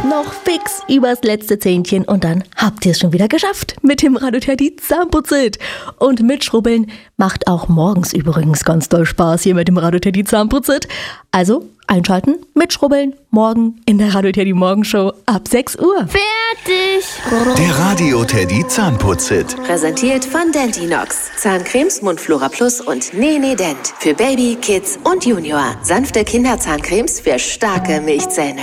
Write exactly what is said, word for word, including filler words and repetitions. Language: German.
Noch fix übers letzte Zähnchen und dann habt ihr es schon wieder geschafft mit dem Radioterdi Zahnputzit. Und mitschrubbeln macht auch morgens übrigens ganz doll Spaß hier mit dem Radioterdi Zahnputzit. Also einschalten, mitschrubbeln, morgen in der Radioterdi Morgenshow ab sechs Uhr. Fertig! Der Radioterdi Zahnputzit. Präsentiert von Dentinox. Zahncremes, Mundflora Plus und Nene Dent. Für Baby, Kids und Junior. Sanfte Kinderzahncremes für starke Milchzähne.